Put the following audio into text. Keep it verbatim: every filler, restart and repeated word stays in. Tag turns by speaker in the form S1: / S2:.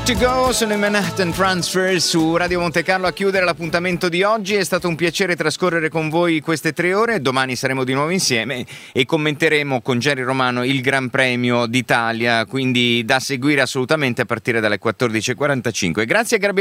S1: to Go, sono i Manhattan Transfer su Radio Monte Carlo a chiudere l'appuntamento di oggi. È stato un piacere trascorrere con voi queste tre ore. Domani saremo di nuovo insieme e commenteremo con Jerry Romano il Gran Premio d'Italia, quindi da seguire assolutamente a partire dalle quattordici e quarantacinque. Grazie a Gabriele